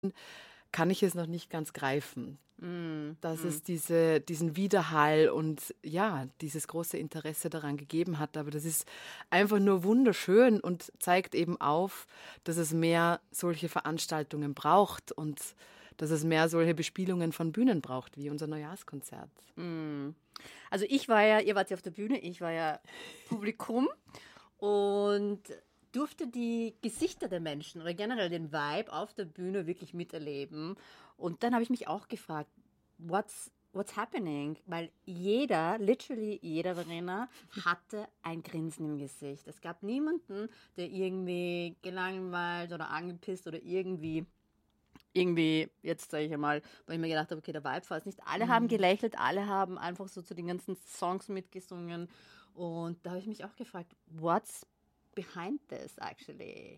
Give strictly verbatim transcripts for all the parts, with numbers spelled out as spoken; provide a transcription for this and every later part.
kann ich es noch nicht ganz greifen. Mm, Dass mm. es diese, diesen Widerhall und ja, dieses große Interesse daran gegeben hat. Aber das ist einfach nur wunderschön und zeigt eben auf, dass es mehr solche Veranstaltungen braucht und dass es mehr solche Bespielungen von Bühnen braucht, wie unser Neujahrskonzert. Mm. Also ich war ja, ihr wart ja auf der Bühne, ich war ja Publikum und durfte die Gesichter der Menschen oder generell den Vibe auf der Bühne wirklich miterleben. Und dann habe ich mich auch gefragt, what's, what's happening? Weil jeder, literally jeder Verena, hatte ein Grinsen im Gesicht. Es gab niemanden, der irgendwie gelangweilt oder angepisst oder irgendwie, irgendwie, jetzt sage ich einmal, weil ich mir gedacht habe, okay, der Vibe war es nicht. Alle haben gelächelt, alle haben einfach so zu den ganzen Songs mitgesungen. Und da habe ich mich auch gefragt, what's behind this actually?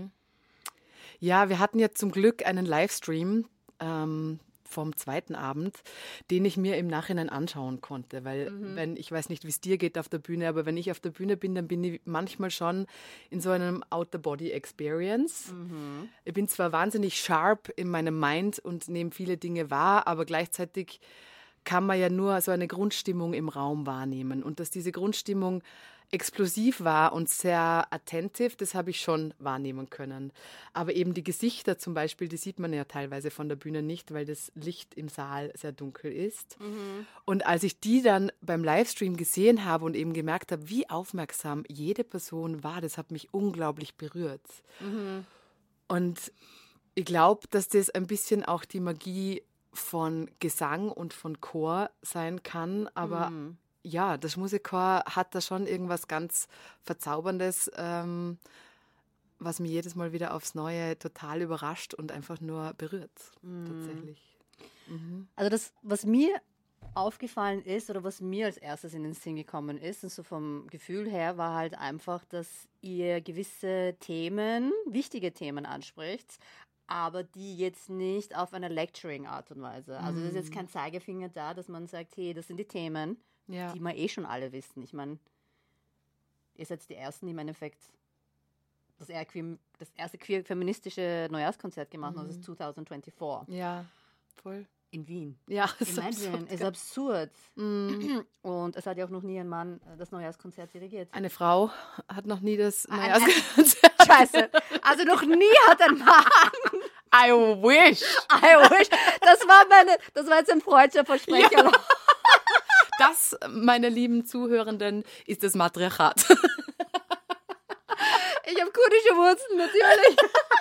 Ja, wir hatten jetzt zum Glück einen Livestream ähm, vom zweiten Abend, den ich mir im Nachhinein anschauen konnte, weil wenn, ich weiß nicht, wie es dir geht auf der Bühne, aber wenn ich auf der Bühne bin, dann bin ich manchmal schon in so einem Out-the-Body-Experience. Ich bin zwar wahnsinnig sharp in meinem Mind und nehme viele Dinge wahr, aber gleichzeitig kann man ja nur so eine Grundstimmung im Raum wahrnehmen. Und dass diese Grundstimmung explosiv war und sehr attentiv, das habe ich schon wahrnehmen können. Aber eben die Gesichter zum Beispiel, die sieht man ja teilweise von der Bühne nicht, weil das Licht im Saal sehr dunkel ist. Mhm. Und als ich die dann beim Livestream gesehen habe und eben gemerkt habe, wie aufmerksam jede Person war, das hat mich unglaublich berührt. Mhm. Und ich glaube, dass das ein bisschen auch die Magie von Gesang und von Chor sein kann, aber mhm. ja, das Musikchor hat da schon irgendwas ganz Verzauberndes, ähm, was mich jedes Mal wieder aufs Neue total überrascht und einfach nur berührt, mhm. tatsächlich. Mhm. Also das, was mir aufgefallen ist oder was mir als erstes in den Sinn gekommen ist und so vom Gefühl her war halt einfach, dass ihr gewisse Themen, wichtige Themen anspricht, aber die jetzt nicht auf einer Lecturing-Art und Weise. Also es ist jetzt kein Zeigefinger da, dass man sagt, hey, das sind die Themen, ja. die wir eh schon alle wissen. Ich meine, ihr seid die Ersten, die im Endeffekt das, queer, das erste queer-feministische Neujahrskonzert gemacht haben, mhm. das ist zwanzig vierundzwanzig. Ja, voll. In Wien. Ja, ist Imagine, absurd. Ist absurd. Mm. Und es hat ja auch noch nie ein Mann das Neujahrskonzert dirigiert. Eine Frau hat noch nie das Neujahrskonzert. Scheiße. Also noch nie hat ein Mann. I wish. I wish. Das war meine, das war jetzt ein freudscher Versprecher. Ja. Das, meine lieben Zuhörenden, ist das Matriarchat. Ich habe kurdische Wurzeln, natürlich.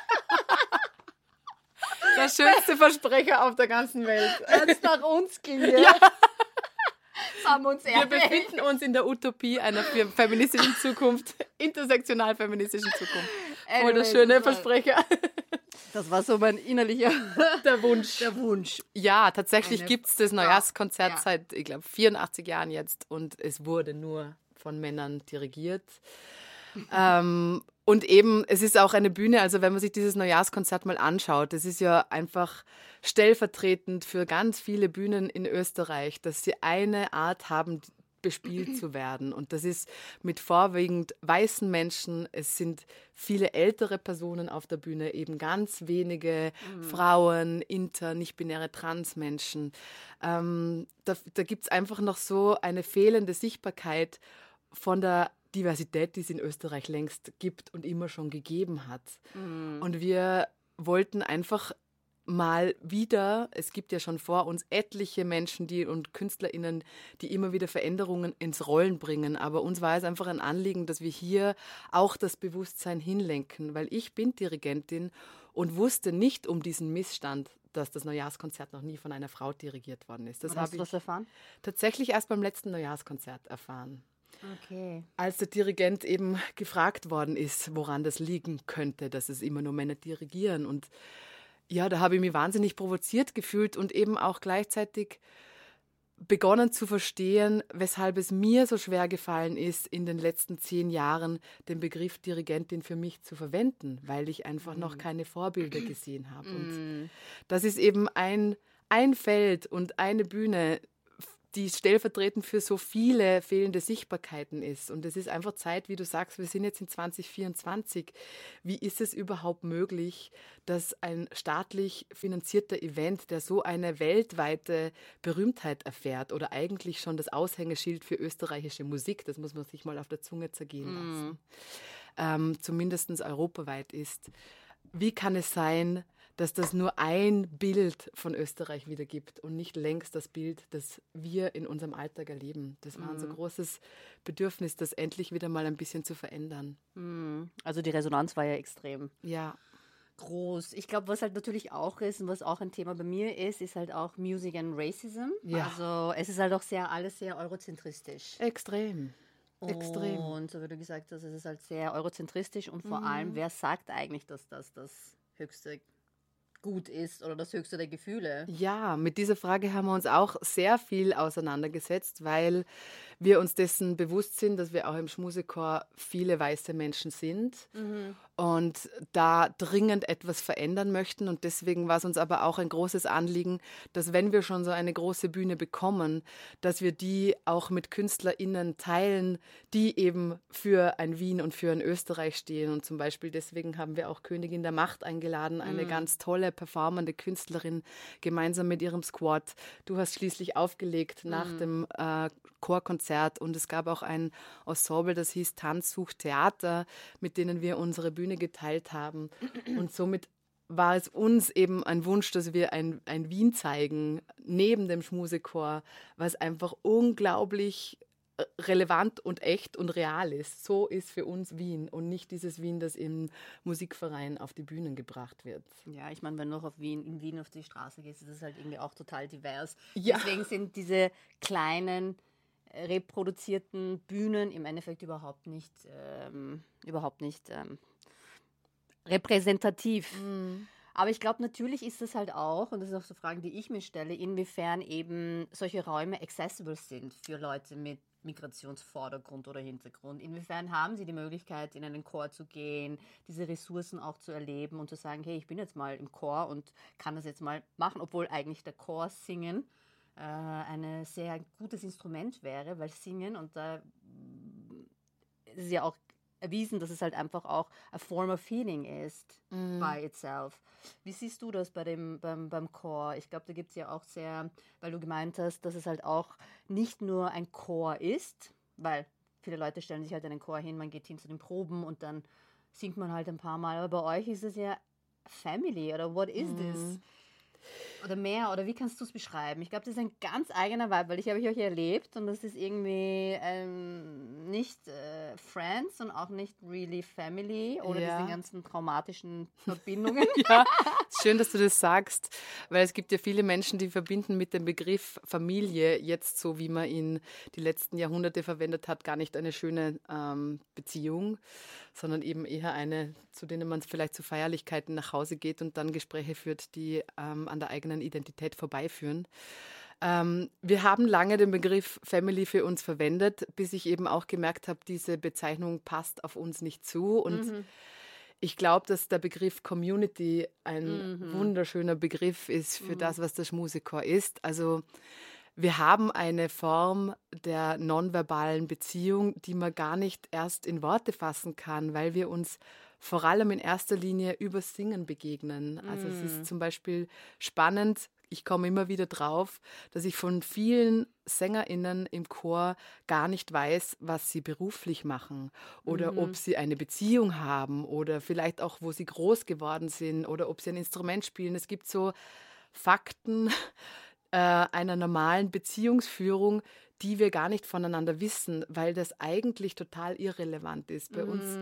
Der schönste Versprecher auf der ganzen Welt. Wenn es nach uns ginge. Ja. Haben wir uns Wir befinden uns in der Utopie einer feministischen Zukunft, intersektional feministischen Zukunft. Voll der schöne Versprecher. Das war so mein innerlicher der Wunsch. Der Wunsch. Ja, tatsächlich gibt es das Neujahrskonzert ja. seit, ich glaube, vierundachtzig Jahren jetzt und es wurde nur von Männern dirigiert. ähm, und eben, es ist auch eine Bühne, also wenn man sich dieses Neujahrskonzert mal anschaut, das ist ja einfach stellvertretend für ganz viele Bühnen in Österreich, dass sie eine Art haben, bespielt zu werden. Und das ist mit vorwiegend weißen Menschen, es sind viele ältere Personen auf der Bühne, eben ganz wenige mhm. Frauen, inter, nicht-binäre Transmenschen. Ähm, da da gibt es einfach noch so eine fehlende Sichtbarkeit von der Diversität, die es in Österreich längst gibt und immer schon gegeben hat. Mhm. Und wir wollten einfach mal wieder, es gibt ja schon vor uns etliche Menschen die und KünstlerInnen, die immer wieder Veränderungen ins Rollen bringen, aber uns war es einfach ein Anliegen, dass wir hier auch das Bewusstsein hinlenken, weil ich bin Dirigentin und wusste nicht um diesen Missstand, dass das Neujahrskonzert noch nie von einer Frau dirigiert worden ist. Das hast du das erfahren? Tatsächlich erst beim letzten Neujahrskonzert erfahren. Okay. Als der Dirigent eben gefragt worden ist, woran das liegen könnte, dass es immer nur Männer dirigieren. Und ja, da habe ich mich wahnsinnig provoziert gefühlt und eben auch gleichzeitig begonnen zu verstehen, weshalb es mir so schwer gefallen ist, in den letzten zehn Jahren den Begriff Dirigentin für mich zu verwenden, weil ich einfach mm. noch keine Vorbilder gesehen habe. Mm. Und das ist eben ein, ein Feld und eine Bühne, die stellvertretend für so viele fehlende Sichtbarkeiten ist. Und es ist einfach Zeit, wie du sagst, wir sind jetzt in zwanzig vierundzwanzig. Wie ist es überhaupt möglich, dass ein staatlich finanzierter Event, der so eine weltweite Berühmtheit erfährt oder eigentlich schon das Aushängeschild für österreichische Musik, das muss man sich mal auf der Zunge zergehen lassen, mm. ähm, zumindest europaweit ist. Wie kann es sein, dass das nur ein Bild von Österreich wiedergibt und nicht längst das Bild, das wir in unserem Alltag erleben? Das war unser großes Bedürfnis, das endlich wieder mal ein bisschen zu verändern. Also die Resonanz war ja extrem ja. groß. Ich glaube, was halt natürlich auch ist und was auch ein Thema bei mir ist, ist halt auch Music and Racism. Ja. Also es ist halt auch sehr, alles sehr eurozentristisch. Extrem. Extrem. Und so wie du gesagt hast, es ist halt sehr eurozentristisch und vor mhm. allem, wer sagt eigentlich, dass das das höchste Gut ist oder das höchste der Gefühle? Ja, mit dieser Frage haben wir uns auch sehr viel auseinandergesetzt, weil wir uns dessen bewusst sind, dass wir auch im Schmusechor viele weiße Menschen sind mhm. und da dringend etwas verändern möchten. Und deswegen war es uns aber auch ein großes Anliegen, dass wenn wir schon so eine große Bühne bekommen, dass wir die auch mit KünstlerInnen teilen, die eben für ein Wien und für ein Österreich stehen. Und zum Beispiel deswegen haben wir auch Königin der Macht eingeladen, eine mhm. ganz tolle, performende Künstlerin, gemeinsam mit ihrem Squad. Du hast schließlich aufgelegt mhm. nach dem äh, Chorkonzert und es gab auch ein Ensemble, das hieß Tanz sucht Theater, mit denen wir unsere Bühne geteilt haben. Und somit war es uns eben ein Wunsch, dass wir ein, ein Wien zeigen, neben dem Schmusechor, was einfach unglaublich relevant und echt und real ist. So ist für uns Wien und nicht dieses Wien, das im Musikverein auf die Bühnen gebracht wird. Ja, ich meine, wenn du noch auf Wien, in Wien auf die Straße gehst, ist es halt irgendwie auch total divers. Ja. Deswegen sind diese kleinen reproduzierten Bühnen im Endeffekt überhaupt nicht, ähm, überhaupt nicht ähm, repräsentativ. Mhm. Aber ich glaube, natürlich ist es halt auch, und das sind auch so Fragen, die ich mir stelle, inwiefern eben solche Räume accessible sind für Leute mit Migrationsvordergrund oder Hintergrund. Inwiefern haben sie die Möglichkeit, in einen Chor zu gehen, diese Ressourcen auch zu erleben und zu sagen, hey, ich bin jetzt mal im Chor und kann das jetzt mal machen, obwohl eigentlich der Chor singen äh, ein sehr gutes Instrument wäre, weil Singen, und da äh, ist ja auch erwiesen, dass es halt einfach auch a form of healing ist mm. by itself. Wie siehst du das bei dem, beim, beim Chor? Ich glaube, da gibt es ja auch sehr, weil du gemeint hast, dass es halt auch nicht nur ein Chor ist, weil viele Leute stellen sich halt einen Chor hin, man geht hin zu den Proben und dann singt man halt ein paar Mal. Aber bei euch ist es ja Family oder what is mm. this? Oder mehr, oder wie kannst du es beschreiben? Ich glaube, das ist ein ganz eigener Vibe, weil ich habe euch erlebt und das ist irgendwie ähm, nicht äh, Friends und auch nicht really Family oder ja. diese ganzen traumatischen Verbindungen. Ja, schön, dass du das sagst, weil es gibt ja viele Menschen, die verbinden mit dem Begriff Familie jetzt so, wie man ihn die letzten Jahrhunderte verwendet hat, gar nicht eine schöne ähm, Beziehung, sondern eben eher eine, zu denen man vielleicht zu Feierlichkeiten nach Hause geht und dann Gespräche führt, die ähm, an der eigenen Identität vorbeiführen. Ähm, wir haben lange den Begriff Family für uns verwendet, bis ich eben auch gemerkt habe, diese Bezeichnung passt auf uns nicht zu. Und mhm. ich glaube, dass der Begriff Community ein mhm. wunderschöner Begriff ist für mhm. das, was der Schmusechor ist. Also wir haben eine Form der nonverbalen Beziehung, die man gar nicht erst in Worte fassen kann, weil wir uns vor allem in erster Linie über Singen begegnen. Also mm. es ist zum Beispiel spannend, ich komme immer wieder drauf, dass ich von vielen SängerInnen im Chor gar nicht weiß, was sie beruflich machen oder mm. ob sie eine Beziehung haben oder vielleicht auch, wo sie groß geworden sind oder ob sie ein Instrument spielen. Es gibt so Fakten äh, einer normalen Beziehungsführung, die wir gar nicht voneinander wissen, weil das eigentlich total irrelevant ist. Bei mm. uns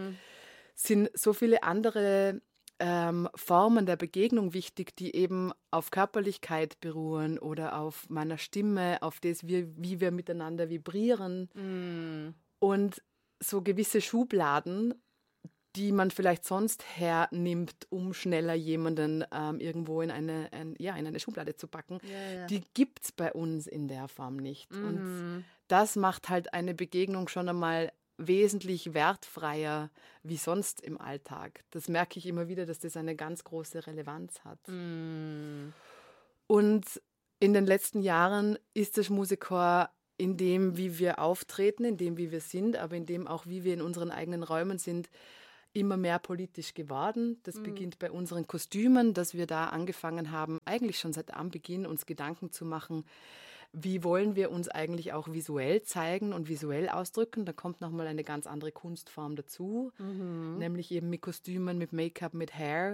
sind so viele andere ähm, Formen der Begegnung wichtig, die eben auf Körperlichkeit beruhen oder auf meiner Stimme, auf das, wie, wie wir miteinander vibrieren. Mm. Und so gewisse Schubladen, die man vielleicht sonst hernimmt, um schneller jemanden ähm, irgendwo in eine, ein, ja, in eine Schublade zu packen, ja, ja. die gibt es bei uns in der Form nicht. Mm. Und das macht halt eine Begegnung schon einmal wesentlich wertfreier wie sonst im Alltag. Das merke ich immer wieder, dass das eine ganz große Relevanz hat. Mm. Und in den letzten Jahren ist der Schmusechor in dem, wie wir auftreten, in dem, wie wir sind, aber in dem auch, wie wir in unseren eigenen Räumen sind, immer mehr politisch geworden. Das mhm. beginnt bei unseren Kostümen, dass wir da angefangen haben, eigentlich schon seit Anbeginn uns Gedanken zu machen, wie wollen wir uns eigentlich auch visuell zeigen und visuell ausdrücken. Da kommt nochmal eine ganz andere Kunstform dazu, mhm. nämlich eben mit Kostümen, mit Make-up, mit Hair.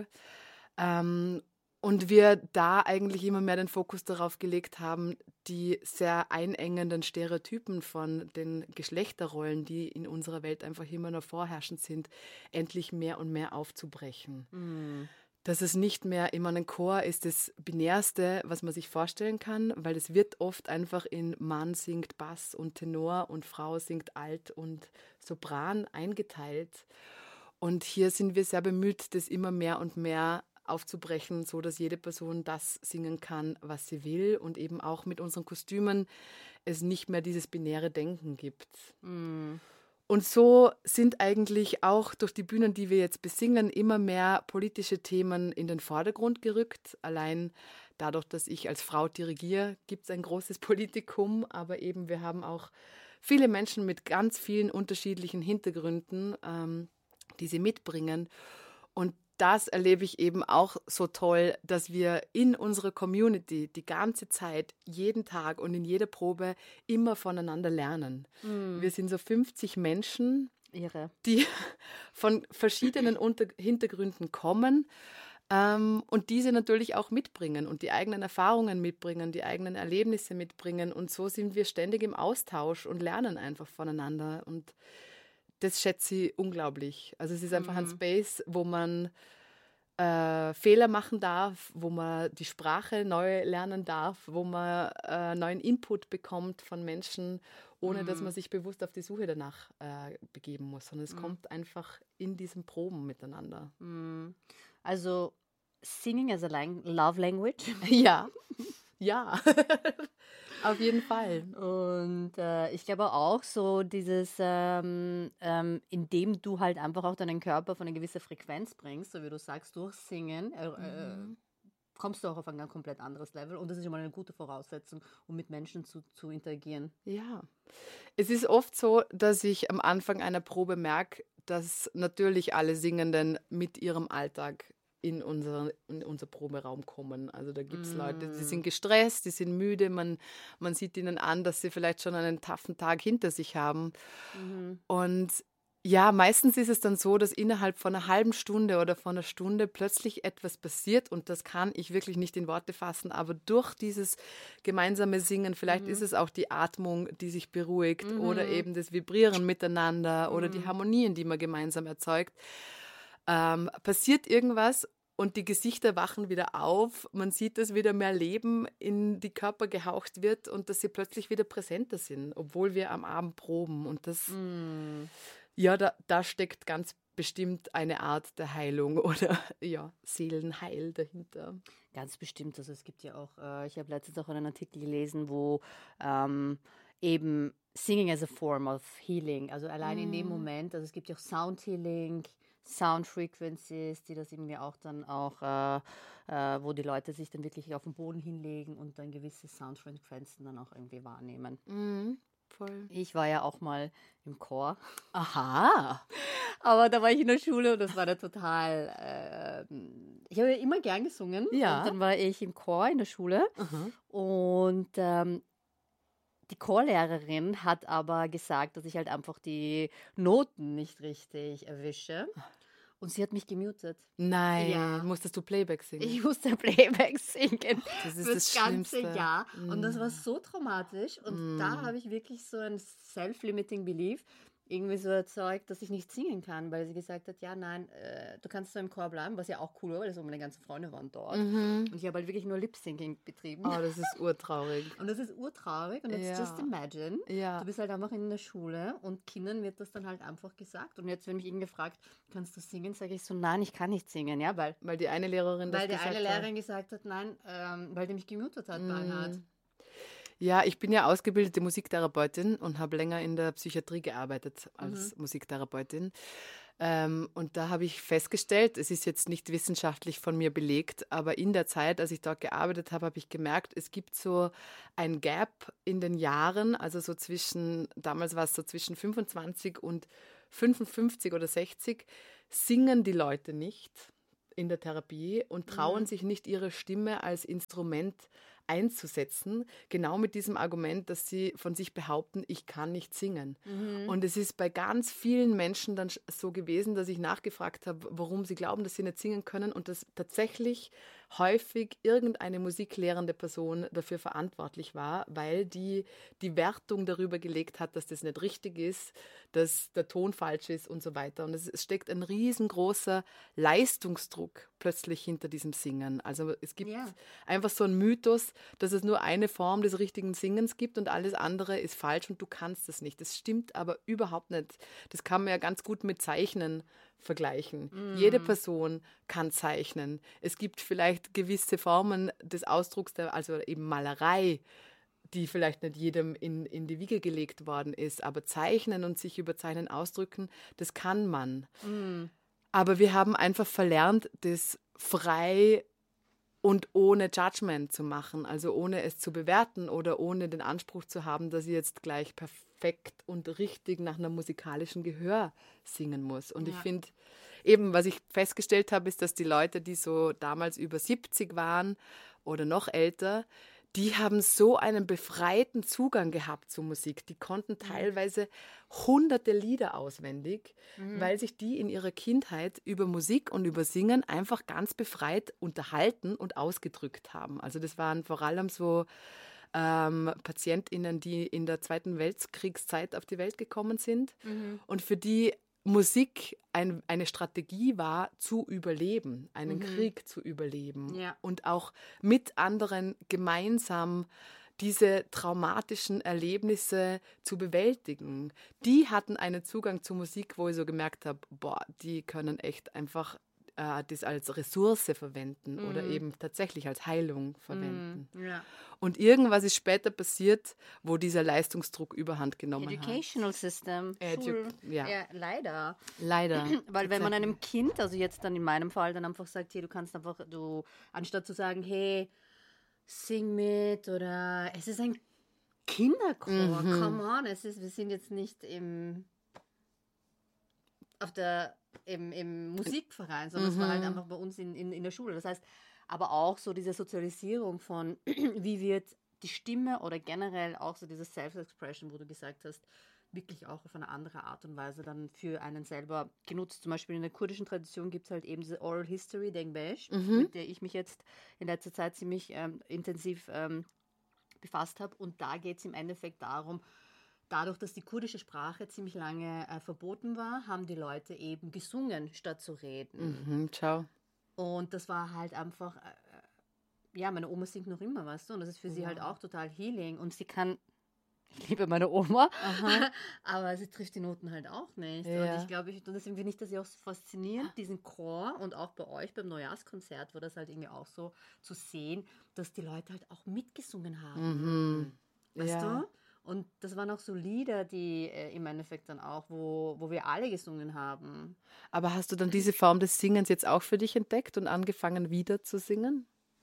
Ähm, Und wir da eigentlich immer mehr den Fokus darauf gelegt haben, die sehr einengenden Stereotypen von den Geschlechterrollen, die in unserer Welt einfach immer noch vorherrschend sind, endlich mehr und mehr aufzubrechen. Mm. Dass es nicht mehr immer ein Chor ist, das Binärste, was man sich vorstellen kann, weil es wird oft einfach in Mann singt Bass und Tenor und Frau singt Alt und Sopran eingeteilt. Und hier sind wir sehr bemüht, das immer mehr und mehr aufzubrechen, so dass jede Person das singen kann, was sie will und eben auch mit unseren Kostümen es nicht mehr dieses binäre Denken gibt. Mm. Und so sind eigentlich auch durch die Bühnen, die wir jetzt besingen, immer mehr politische Themen in den Vordergrund gerückt. Allein dadurch, dass ich als Frau dirigiere, gibt es ein großes Politikum, aber eben wir haben auch viele Menschen mit ganz vielen unterschiedlichen Hintergründen, ähm, die sie mitbringen. Und das erlebe ich eben auch so toll, dass wir in unserer Community die ganze Zeit, jeden Tag und in jeder Probe immer voneinander lernen. Mm. Wir sind so fünfzig Menschen, Irre. die von verschiedenen Unter- Hintergründen kommen ähm, und diese natürlich auch mitbringen und die eigenen Erfahrungen mitbringen, die eigenen Erlebnisse mitbringen. Und so sind wir ständig im Austausch und lernen einfach voneinander. Und das schätze ich unglaublich. Also es ist einfach mhm. ein Space, wo man äh, Fehler machen darf, wo man die Sprache neu lernen darf, wo man äh, neuen Input bekommt von Menschen, ohne mhm. dass man sich bewusst auf die Suche danach äh, begeben muss, sondern es mhm. kommt einfach in diesen Proben miteinander. Mhm. Also Singing as a lang- Love Language? Ja, ja. Auf jeden Fall. Und äh, ich glaube auch so dieses, ähm, ähm, indem du halt einfach auch deinen Körper auf eine gewisse Frequenz bringst, so wie du sagst, durch Singen, äh, mhm. äh, kommst du auch auf ein ganz komplett anderes Level. Und das ist schon mal eine gute Voraussetzung, um mit Menschen zu, zu interagieren. Ja, es ist oft so, dass ich am Anfang einer Probe merke, dass natürlich alle Singenden mit ihrem Alltag in, unsere, in unser Proberaum kommen. Also da gibt es mm. Leute, die sind gestresst, die sind müde, man, man sieht ihnen an, dass sie vielleicht schon einen taffen Tag hinter sich haben. Mhm. Und ja, meistens ist es dann so, dass innerhalb von einer halben Stunde oder von einer Stunde plötzlich etwas passiert und das kann ich wirklich nicht in Worte fassen, aber durch dieses gemeinsame Singen, vielleicht mhm. ist es auch die Atmung, die sich beruhigt mhm. oder eben das Vibrieren miteinander mhm. oder die Harmonien, die man gemeinsam erzeugt, ähm, passiert irgendwas und die Gesichter wachen wieder auf. Man sieht, dass wieder mehr Leben in die Körper gehaucht wird und dass sie plötzlich wieder präsenter sind, obwohl wir am Abend proben. Und das, mm. ja, da, da steckt ganz bestimmt eine Art der Heilung oder ja, Seelenheil dahinter. Ganz bestimmt. Also es gibt ja auch, äh, ich habe letztens auch einen Artikel gelesen, wo ähm, eben Singing as a form of healing, also allein mm. in dem Moment, also es gibt ja auch Sound Healing, Sound Frequencies, die das irgendwie auch dann auch, äh, äh, wo die Leute sich dann wirklich auf den Boden hinlegen und dann gewisse Soundfrequenzen dann auch irgendwie wahrnehmen. Mhm, voll. Ich war ja auch mal im Chor. Aha! Aber da war ich in der Schule und das war da total, äh, ich habe ja immer gern gesungen. Ja. Und dann war ich im Chor in der Schule. Aha. Und ähm, die Chorlehrerin hat aber gesagt, dass ich halt einfach die Noten nicht richtig erwische. Und sie hat mich gemutet. Nein, ja. Musstest du Playback singen? Ich musste Playback singen. Das ist für das, das ganze Schlimmste. Jahr. Mm. Und das war so traumatisch. Und mm. da habe ich wirklich so ein self-limiting belief irgendwie so erzeugt, dass ich nicht singen kann, weil sie gesagt hat, ja, nein, äh, du kannst so im Chor bleiben, was ja auch cool war, weil so meine ganzen Freunde waren dort. Mhm. Und ich habe halt wirklich nur Lip-Syncing betrieben. Oh, das ist urtraurig. Und das ist urtraurig. Und jetzt ja. just imagine, ja. du bist halt einfach in der Schule und Kindern wird das dann halt einfach gesagt. Und jetzt, wenn mich irgendwer fragt, kannst du singen, sage ich so, nein, ich kann nicht singen, ja, weil... Weil die eine Lehrerin das weil gesagt hat. Weil die eine Lehrerin gesagt hat, nein, ähm, weil die mich gemutet hat, mhm. Beinhard. Ja, ich bin ja ausgebildete Musiktherapeutin und habe länger in der Psychiatrie gearbeitet als mhm. Musiktherapeutin. Ähm, und da habe ich festgestellt, es ist jetzt nicht wissenschaftlich von mir belegt, aber in der Zeit, als ich dort gearbeitet habe, habe ich gemerkt, es gibt so ein Gap in den Jahren, also so zwischen, damals war es so zwischen fünfundzwanzig und fünfundfünfzig oder sechzig, singen die Leute nicht in der Therapie und trauen sich nicht, ihre Stimme als Instrument einzusetzen, genau mit diesem Argument, dass sie von sich behaupten, ich kann nicht singen. Mhm. Und es ist bei ganz vielen Menschen dann so gewesen, dass ich nachgefragt habe, warum sie glauben, dass sie nicht singen können und dass tatsächlich häufig irgendeine musiklehrende Person dafür verantwortlich war, weil die die Wertung darüber gelegt hat, dass das nicht richtig ist, dass der Ton falsch ist und so weiter. Und es, es steckt ein riesengroßer Leistungsdruck plötzlich hinter diesem Singen. Also es gibt Ja. einfach so einen Mythos, dass es nur eine Form des richtigen Singens gibt und alles andere ist falsch und du kannst es nicht. Das stimmt aber überhaupt nicht. Das kann man ja ganz gut mit Zeichnen vergleichen. Mm. Jede Person kann zeichnen. Es gibt vielleicht gewisse Formen des Ausdrucks, der, also eben Malerei, die vielleicht nicht jedem in, in die Wiege gelegt worden ist, aber Zeichnen und sich über Zeichnen ausdrücken, das kann man. Mm. Aber wir haben einfach verlernt, das frei und ohne Judgment zu machen, also ohne es zu bewerten oder ohne den Anspruch zu haben, dass ich jetzt gleich perfekt und richtig nach einem musikalischen Gehör singen muss. Und ja. ich finde, eben, was ich festgestellt habe, ist, dass die Leute, die so damals über siebzig waren oder noch älter, die haben so einen befreiten Zugang gehabt zur Musik. Die konnten teilweise hunderte Lieder auswendig, mhm. weil sich die in ihrer Kindheit über Musik und über Singen einfach ganz befreit unterhalten und ausgedrückt haben. Also das waren vor allem so ähm, PatientInnen, die in der Zweiten Weltkriegszeit auf die Welt gekommen sind mhm. und für die Musik ein, eine Strategie war, zu überleben, einen mhm. Krieg zu überleben ja. und auch mit anderen gemeinsam diese traumatischen Erlebnisse zu bewältigen. Die hatten einen Zugang zur Musik, wo ich so gemerkt habe, boah, die können echt einfach äh, das als Ressource verwenden mm. oder eben tatsächlich als Heilung verwenden. Mm. Ja. Und irgendwas ist später passiert, wo dieser Leistungsdruck überhand genommen Educational hat. System. Edu- Schul- ja. ja, leider. Leider. Weil wenn man einem Kind, also jetzt dann in meinem Fall, dann einfach sagt, hey, du kannst einfach, du, anstatt zu sagen, hey, sing mit oder es ist ein Kinderchor, mhm. come on, es ist, wir sind jetzt nicht im auf der im, im Musikverein, sondern es mhm. war halt einfach bei uns in, in, in der Schule. Das heißt, aber auch so diese Sozialisierung von, wie wird die Stimme oder generell auch so diese Self-Expression, wo du gesagt hast, wirklich auch auf eine andere Art und Weise dann für einen selber genutzt. Zum Beispiel in der kurdischen Tradition gibt es halt eben diese Oral History, Dengbesh, mhm. mit der ich mich jetzt in letzter Zeit ziemlich ähm, intensiv ähm, befasst habe. Und da geht es im Endeffekt darum, dadurch, dass die kurdische Sprache ziemlich lange äh, verboten war, haben die Leute eben gesungen, statt zu reden. Mhm, ciao. Und das war halt einfach, äh, ja, meine Oma singt noch immer, weißt du, und das ist für wow. sie halt auch total healing. Und sie kann, ich liebe meine Oma, aber sie trifft die Noten halt auch nicht. Ja. Und ich glaube, ich, und deswegen finde ich das ja auch so faszinierend, diesen Chor und auch bei euch beim Neujahrskonzert war das halt irgendwie auch so zu sehen, dass die Leute halt auch mitgesungen haben. Mhm. Weißt ja. du? Und das waren auch so Lieder, die äh, im Endeffekt dann auch, wo, wo wir alle gesungen haben. Aber hast du dann diese Form des Singens jetzt auch für dich entdeckt und angefangen wieder zu singen?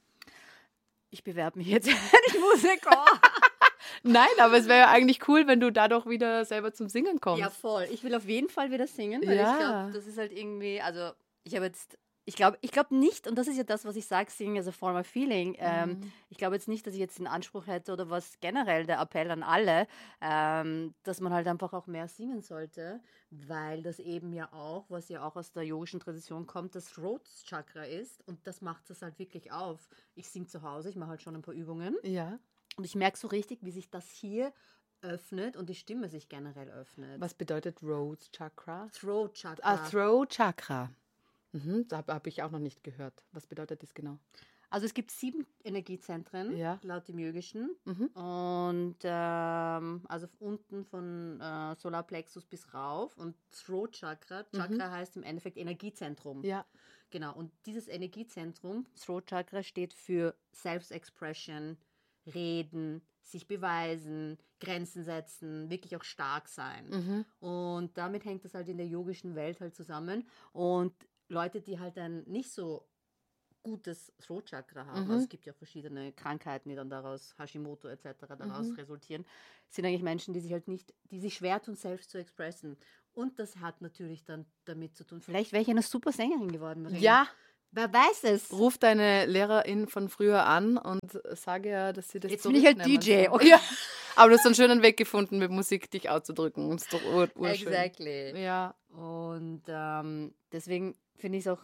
Ich bewerbe mich jetzt nicht Musiker. Nein, aber es wäre ja eigentlich cool, wenn du dadurch wieder selber zum Singen kommst. Ja, voll. Ich will auf jeden Fall wieder singen, weil ja. ich glaube, das ist halt irgendwie, also ich habe jetzt, ich glaube ich glaube nicht, und das ist ja das, was ich sage, Singen as a form of feeling. Mhm. Ähm, ich glaube jetzt nicht, dass ich jetzt den Anspruch hätte oder was generell der Appell an alle, ähm, dass man halt einfach auch mehr singen sollte, weil das eben ja auch, was ja auch aus der yogischen Tradition kommt, das Throat Chakra ist und das macht das halt wirklich auf. Ich singe zu Hause, ich mache halt schon ein paar Übungen. Ja. Und ich merke so richtig, wie sich das hier öffnet und die Stimme sich generell öffnet. Was bedeutet Throat Chakra? Throat Chakra. Ah, Throat Chakra. Mhm, da habe ich auch noch nicht gehört. Was bedeutet das genau? Also es gibt sieben Energiezentren, ja. laut dem Yogischen. Mhm. Und ähm, also unten von äh, Solarplexus bis rauf. Und Throat Chakra, Chakra mhm. heißt im Endeffekt Energiezentrum. Ja. Genau, und dieses Energiezentrum, Throat Chakra, steht für Self-Expression, reden, sich beweisen, Grenzen setzen, wirklich auch stark sein. Mhm. Und damit hängt das halt in der yogischen Welt halt zusammen. Und Leute, die halt ein nicht so gutes Throat-Chakra haben, Mhm. also es gibt ja auch verschiedene Krankheiten, die dann daraus, Hashimoto et cetera, daraus Mhm. resultieren, sind eigentlich Menschen, die sich halt nicht, die sich schwer tun, selbst zu expressen. Und das hat natürlich dann damit zu tun. Vielleicht wäre ich eine super Sängerin geworden, Marina. Ja, Wer weiß es? ruf deine Lehrerin von früher an und sage ja, dass sie das Jetzt bin ich halt D zurücknehmen J. soll. Okay. Ja. Aber du hast einen schönen Weg gefunden, mit Musik dich auszudrücken. Das ist doch ur urschön. Exactly. Ja. Und ähm, deswegen finde ich es auch,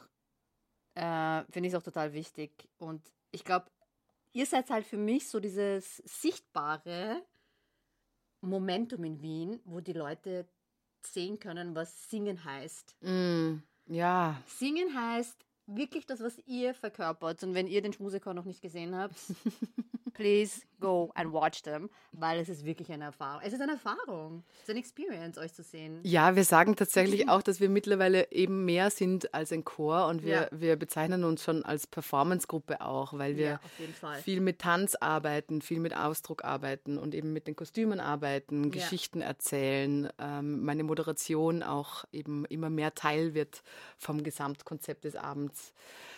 äh, finde ich es auch total wichtig. Und ich glaube, ihr seid halt für mich so dieses sichtbare Momentum in Wien, wo die Leute sehen können, was Singen heißt. Mm, ja. Singen heißt wirklich das, was ihr verkörpert. Und wenn ihr den Schmusikchor noch nicht gesehen habt, please go and watch them, weil es ist wirklich eine Erfahrung. Es ist eine Erfahrung. Es ist eine Experience, euch zu sehen. Ja, wir sagen tatsächlich auch, dass wir mittlerweile eben mehr sind als ein Chor und wir, Ja. wir bezeichnen uns schon als Performancegruppe auch, weil wir Ja, auf jeden Fall. viel mit Tanz arbeiten, viel mit Ausdruck arbeiten und eben mit den Kostümen arbeiten, Ja. Geschichten erzählen, ähm, meine Moderation auch eben immer mehr Teil wird vom Gesamtkonzept des Abends.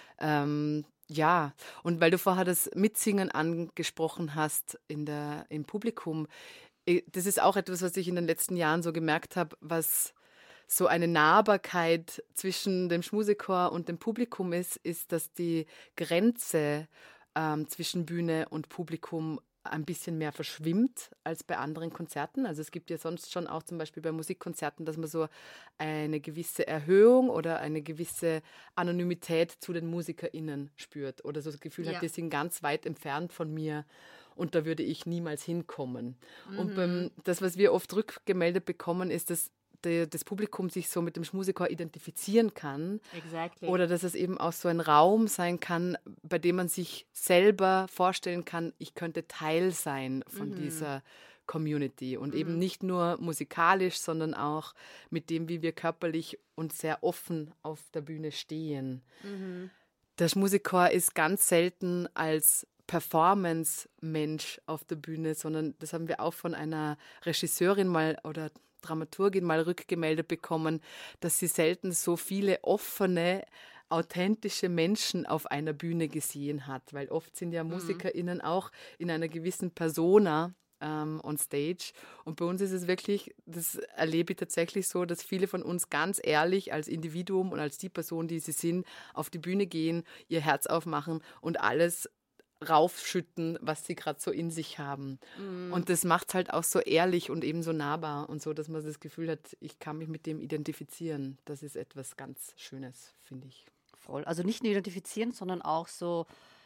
Ähm, ja, und weil du vorher das Mitsingen angesprochen hast in der, im Publikum, eh, das ist auch etwas, was ich in den letzten Jahren so gemerkt habe, was so eine Nahbarkeit zwischen dem Schmusikchor und dem Publikum ist, ist, dass die Grenze ähm, zwischen Bühne und Publikum ein bisschen mehr verschwimmt als bei anderen Konzerten. Also es gibt ja sonst schon auch zum Beispiel bei Musikkonzerten, dass man so eine gewisse Erhöhung oder eine gewisse Anonymität zu den MusikerInnen spürt oder so das Gefühl Ja. hat, die sind ganz weit entfernt von mir und da würde ich niemals hinkommen. Und beim, das, was wir oft rückgemeldet bekommen, ist, dass die, das Publikum sich so mit dem Schmusikchor identifizieren kann. Exactly. Oder dass es eben auch so ein Raum sein kann, bei dem man sich selber vorstellen kann, ich könnte Teil sein von Mhm. dieser Community. Und Mhm. eben nicht nur musikalisch, sondern auch mit dem, wie wir körperlich und sehr offen auf der Bühne stehen. Mhm. Der Schmusikchor ist ganz selten als Performance-Mensch auf der Bühne, sondern das haben wir auch von einer Regisseurin mal oder Dramaturgin mal rückgemeldet bekommen, dass sie selten so viele offene, authentische Menschen auf einer Bühne gesehen hat, weil oft sind ja MusikerInnen auch in einer gewissen Persona ähm, on stage und bei uns ist es wirklich, das erlebe ich tatsächlich so, dass viele von uns ganz ehrlich als Individuum und als die Person, die sie sind, auf die Bühne gehen, ihr Herz aufmachen und alles raufschütten, was sie gerade so in sich haben. Mhm. Und das macht es halt auch so ehrlich und eben so nahbar und so, dass man das Gefühl hat, ich kann mich mit dem identifizieren. Das ist etwas ganz Schönes, finde ich. Voll. Also nicht nur identifizieren, sondern auch so,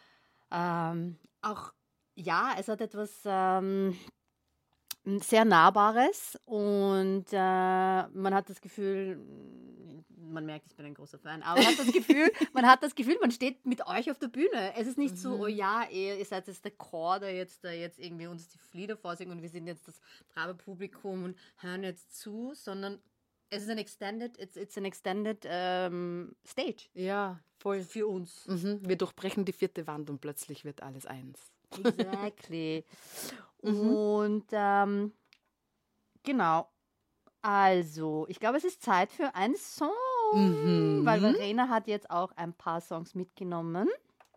ähm, auch, ja, es hat etwas ähm, sehr Nahbares und äh, man hat das Gefühl, man merkt, ich bin ein großer Fan, aber man hat das Gefühl, man hat das Gefühl, man steht mit euch auf der Bühne. Es ist nicht Mhm. so, oh ja, ihr, ihr seid jetzt der Chor, der jetzt, der jetzt irgendwie uns die Lieder vorsingen und wir sind jetzt das brave Publikum und hören jetzt zu, sondern es ist ein extended, it's, it's an extended ähm, stage Ja, voll. für uns. Mhm. Wir durchbrechen die vierte Wand und plötzlich wird alles eins. Exactly. Mhm. Und ähm, genau. Also, ich glaube, es ist Zeit für einen Song, Mhm. weil Verena hat jetzt auch ein paar Songs mitgenommen.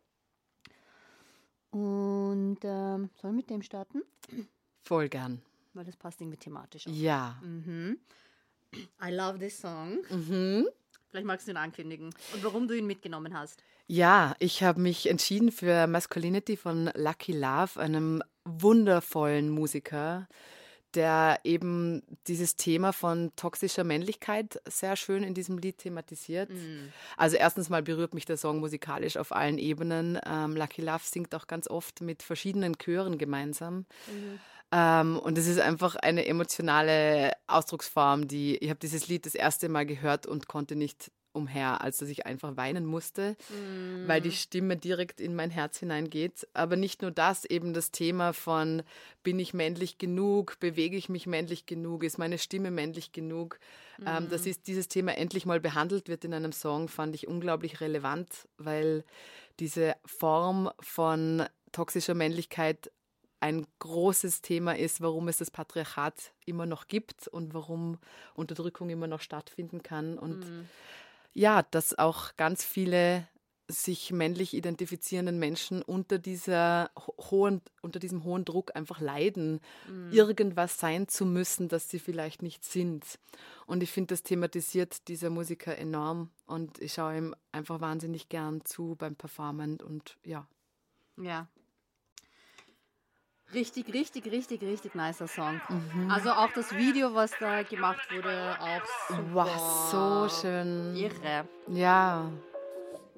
Und ähm, sollen wir mit dem starten? Voll gern. Weil das passt irgendwie thematisch auch. Ja. Mhm. I love this song. Mhm. Vielleicht magst du ihn ankündigen und warum du ihn mitgenommen hast. Ja, ich habe mich entschieden für Masculinity von Lucky Love, einem wundervollen Musiker, der eben dieses Thema von toxischer Männlichkeit sehr schön in diesem Lied thematisiert. Mhm. Also erstens mal berührt mich der Song musikalisch auf allen Ebenen. Ähm, Lucky Love singt auch ganz oft mit verschiedenen Chören gemeinsam. Mhm. Ähm, und es ist einfach eine emotionale Ausdrucksform, die, ich habe dieses Lied das erste Mal gehört und konnte nicht umher, als dass ich einfach weinen musste, Mhm. weil die Stimme direkt in mein Herz hineingeht. Aber nicht nur das, eben das Thema von, bin ich männlich genug, bewege ich mich männlich genug, ist meine Stimme männlich genug. Mhm. Ähm, dass ist, dieses Thema endlich mal behandelt wird in einem Song, fand ich unglaublich relevant, weil diese Form von toxischer Männlichkeit ein großes Thema ist, warum es das Patriarchat immer noch gibt und warum Unterdrückung immer noch stattfinden kann. Und Mhm. ja, dass auch ganz viele sich männlich identifizierenden Menschen unter dieser ho- hohen, unter diesem hohen Druck einfach leiden, Mhm. irgendwas sein zu müssen, das sie vielleicht nicht sind. Und ich finde, das thematisiert dieser Musiker enorm und ich schaue ihm einfach wahnsinnig gern zu beim Performen und ja. Ja. Richtig, richtig, richtig, richtig nicer Song. Mhm. Also auch das Video, was da gemacht wurde, auch super. Wow, so schön. Irre. Ja,